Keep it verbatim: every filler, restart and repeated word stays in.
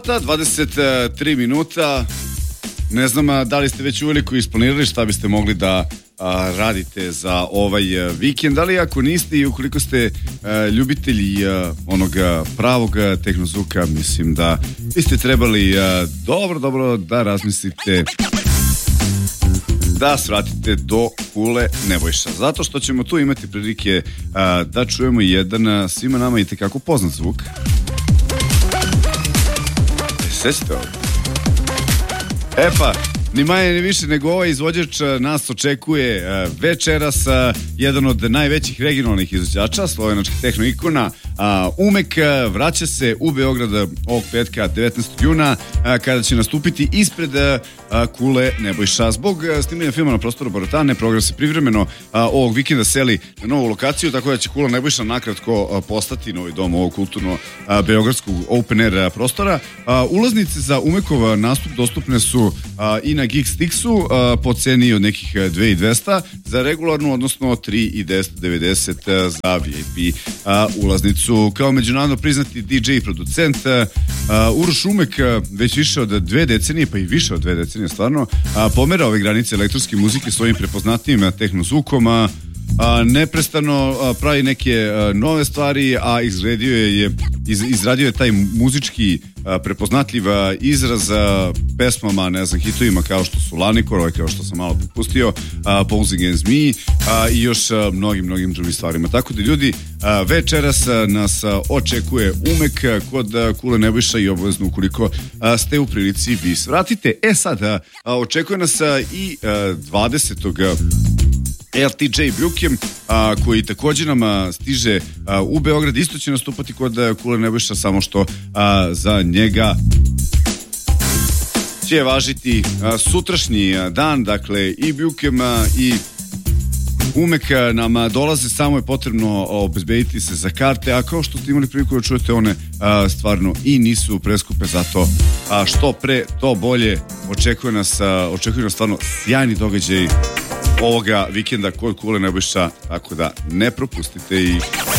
dvadeset tri minuta. Ne znam da li ste već uveliko isplanirali šta biste mogli da a, radite za ovaj a, vikend, ali ako niste i ukoliko ste a, ljubitelji a, onog pravog tehnozvuka, mislim da biste trebali a, dobro, dobro da razmislite da svratite do Kule Nebojša. Zato što ćemo tu imati prilike a, da čujemo jedan a, svima nama i tekako poznat zvuk. Sećate ovo? E pa, ni manje ni više nego ovaj izvođač nas očekuje večeras, jedan od najvećih regionalnih izvođača, slovenačkih tehno ikona, Umek, vraća se u Beograd ovog petka devetnaestog juna kada će nastupiti ispred Kule Nebojša. Zbog snimanja filma na prostoru Borotane, program se privremeno ovog vikenda seli na novu lokaciju, tako da će Kula Nebojša nakratko postati novi dom ovog kulturno beogradskog open air prostora. Ulaznice za Umekov nastup dostupne su i na Geekstixu po ceni od nekih dve hiljade dvesta za regularnu, odnosno tri hiljade devetsto devedeset za V I P ulaznicu. Kao međunarodno priznati D J i producent, Uroš Umek već više od dve decenije, pa i više od dve decenije stvarno, pomera ove granice elektronske muzike svojim prepoznatljivim tehnozvukom, A, neprestano a, pravi neke a, nove stvari, a izradio je, iz, izradio je taj muzički a, prepoznatljiv a, izraz a, pesmama, ne znam, hitovima kao što su Lanikor, ovaj kao što sam malo propustio, Posing Against Me a, i još a, mnogim, mnogim drugim stvarima. Tako da ljudi, a, večeras a, nas a, očekuje Umek a, kod a, Kule Nebojša i obavezno ukoliko a, ste u prilici vi svratite. E sad, a, a, očekuje nas a, i a, dvadesetog L T J Brukem, a, koji također nam a, stiže a, u Beograd, isto će nastupati kod a, Kule Nebojša, samo što a, za njega će važiti a, sutrašnji a, dan, dakle i Brukem a, i Umek nam dolaze, samo je potrebno obezbediti se za karte, a kao što ste imali priliku da čujete, one a, stvarno i nisu preskupe, zato a, što pre to bolje. Očekuje nas, a, očekuje nas stvarno sjajni događaj ovoga vikenda kod Kule Nebojša, tako da ne propustite ih.